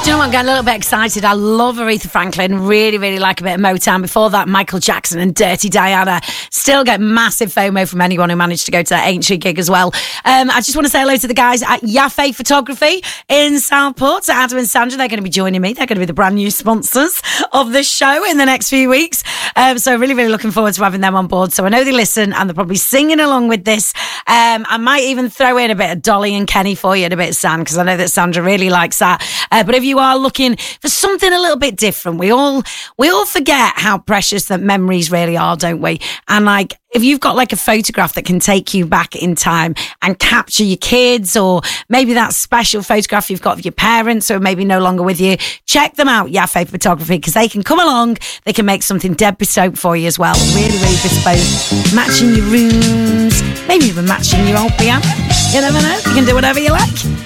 you know what? I'm getting a little bit excited. I love Aretha Franklin. Really, really like a bit of Motown. Before that, Michael Jackson and Dirty Diana. Still get massive FOMO from anyone who managed to go to that Aintree gig as well. I just want to say hello to the guys at Yafe Photography in Southport. So Adam and Sandra, they're going to be joining me. They're going to be the brand new sponsors of this show in the next few weeks. So really, really looking forward to having them on board. So I know they listen and they're probably singing along with this. I might even throw in a bit of Dolly and Kenny for you and a bit of Sam, because I know that Sandra really likes that. But if you are looking for something a little bit different, we all forget how precious that memories really are, don't we? And like, if you've got like a photograph that can take you back in time and capture your kids, or maybe that special photograph you've got of your parents or maybe no longer with you, check them out, Yafe Photography, because they can come along, they can make something dead bespoke for you as well. Really, really bespoke. Matching your rooms, maybe even matching your old piano. You never know. You can do whatever you like.